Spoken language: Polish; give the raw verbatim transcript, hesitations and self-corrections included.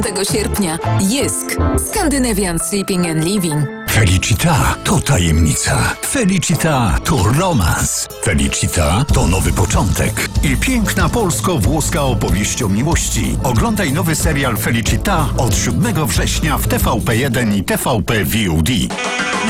tego sierpnia. Jysk. Scandinavian Sleeping and Living. Felicita to tajemnica. Felicita to romans. Felicita to nowy początek i piękna polsko-włoska opowieść o miłości. Oglądaj nowy serial Felicita od siódmego września w T V P jeden i T V P V O D.